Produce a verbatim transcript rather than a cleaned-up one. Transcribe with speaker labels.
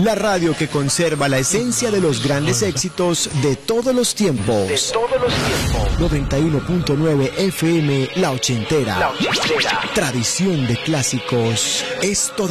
Speaker 1: La radio que conserva la esencia de los grandes éxitos de todos los tiempos.
Speaker 2: De todos los tiempos.
Speaker 1: noventa y uno punto nueve F M, La Ochentera.
Speaker 2: La Ochentera.
Speaker 1: Tradición de clásicos. Esto